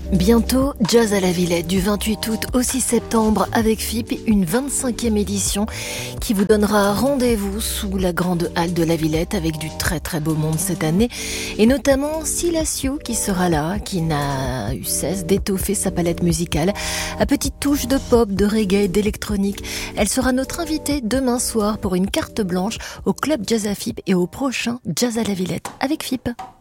Bientôt, Jazz à la Villette du 28 août au 6 septembre avec FIP, une 25e édition qui vous donnera rendez-vous sous la grande halle de la Villette avec du très très beau monde cette année et notamment Silasio qui sera là, qui n'a eu cesse d'étoffer sa palette musicale à petites touches de pop, de reggae, d'électronique. Elle sera notre invitée demain soir pour une carte blanche au Club Jazz à FIP et au prochain Jazz à la Villette avec FIP.